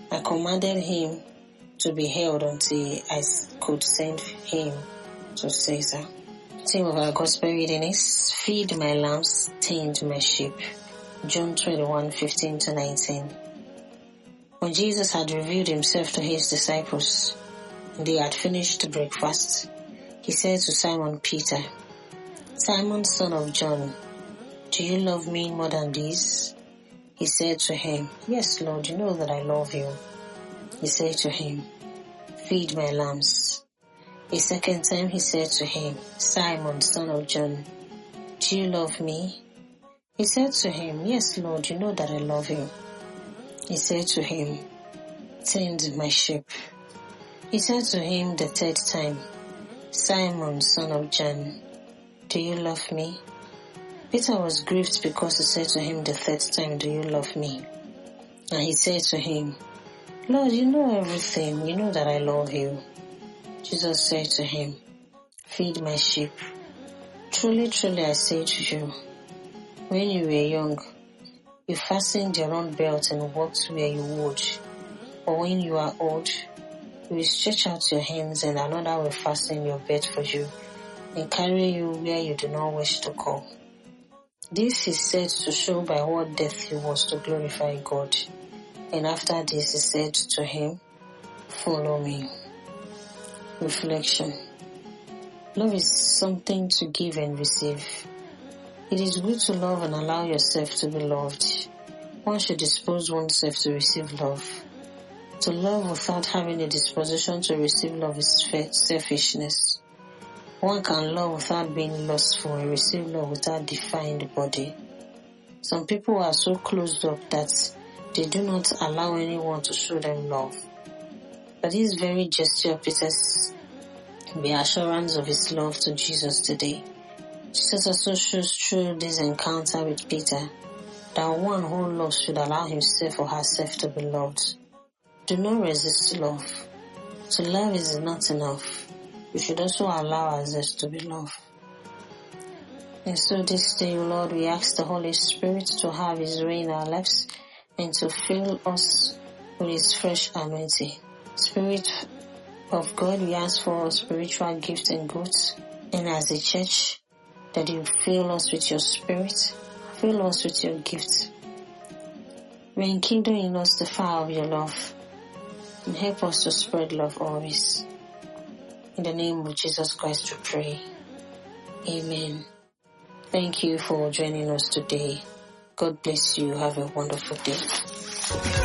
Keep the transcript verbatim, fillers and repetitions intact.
I commanded him to be held until I could send him to Caesar. Theme of our gospel reading is Feed my lambs, tend my sheep. John twenty-one, fifteen to nineteen. When Jesus had revealed himself to his disciples, and they had finished breakfast, he said to Simon Peter, Simon, son of John, do you love me more than these? He said to him, Yes, Lord, you know that I love you. He said to him, Feed my lambs. A second time he said to him, Simon, son of John, do you love me? He said to him, Yes, Lord, you know that I love you. He said to him, Tend my sheep. He said to him the third time, Simon, son of John, do you love me? Peter was grieved because he said to him the third time, Do you love me? And he said to him, Lord, you know everything. You know that I love you. Jesus said to him, Feed my sheep. Truly, truly, I say to you, when you were young, you fastened your own belt and walked where you would. But when you are old, you will stretch out your hands and another will fasten your belt for you and carry you where you do not wish to go. This is said to show by what death he was to glorify God. And after this he said to him, Follow me. Reflection. Love is something to give and receive. It is good to love and allow yourself to be loved. One should dispose oneself to receive love. To love without having a disposition to receive love is selfishness. One can love without being lustful and receive love without defying the body. Some people are so closed up that they do not allow anyone to show them love. But this very gesture of Peter's the assurance of his love to Jesus today. Jesus also shows through this encounter with Peter that one who loves should allow himself or herself to be loved. Do not resist love. To love is not enough. We should also allow ourselves to be loved. And so this day, Lord, we ask the Holy Spirit to have His way in our lives and to fill us with His fresh anointing. Spirit of God, we ask for spiritual gifts and goods. And as a church, that you fill us with your Spirit, fill us with your gifts. Rekindle in us the fire of your love and help us to spread love always. In the name of Jesus Christ we pray. Amen. Thank you for joining us today. God bless you. Have a wonderful day.